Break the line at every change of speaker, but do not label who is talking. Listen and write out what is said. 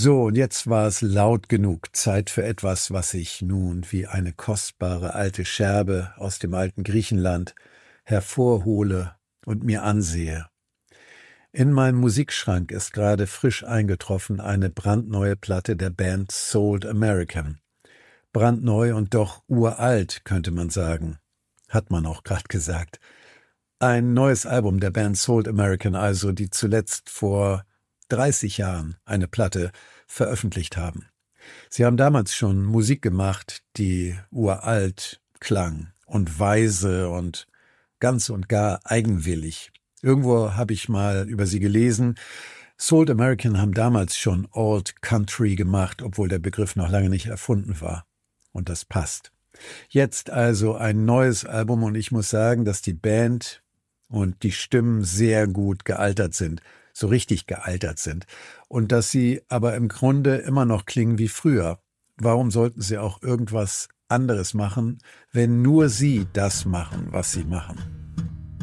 So, und jetzt war es laut genug. Zeit für etwas, was ich nun wie eine kostbare alte Scherbe aus dem alten Griechenland hervorhole und mir ansehe. In meinem Musikschrank ist gerade frisch eingetroffen eine brandneue Platte der Band Sold American. Brandneu und doch uralt, könnte man sagen. Hat man auch gerade gesagt. Ein neues Album der Band Sold American also, die zuletzt vor 30 Jahren eine Platte veröffentlicht haben. Sie haben damals schon Musik gemacht, die uralt klang und weise und ganz und gar eigenwillig. Irgendwo habe ich mal über sie gelesen. Sold American haben damals schon Old Country gemacht, obwohl der Begriff noch lange nicht erfunden war. Und das passt. Jetzt also ein neues Album und ich muss sagen, dass die Band und die Stimmen sehr gut gealtert sind, so richtig gealtert sind und dass sie aber im Grunde immer noch klingen wie früher. Warum sollten sie auch irgendwas anderes machen, wenn nur sie das machen, was sie machen?